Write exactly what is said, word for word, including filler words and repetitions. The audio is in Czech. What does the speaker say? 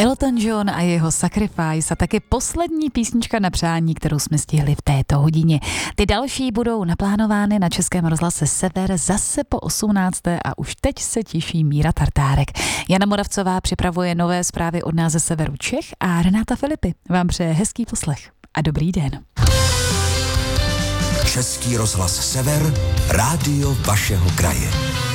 Elton John a jeho Sacrifice a taky poslední písnička na přání, kterou jsme stihli v této hodině. Ty další budou naplánovány na Českém rozhlase Sever zase po osmnácté a už teď se těší Míra Tartárek. Jana Moravcová připravuje nové zprávy od nás ze Severu Čech a Renáta Filipy vám přeje hezký poslech a dobrý den. Český rozhlas Sever, rádio vašeho kraje.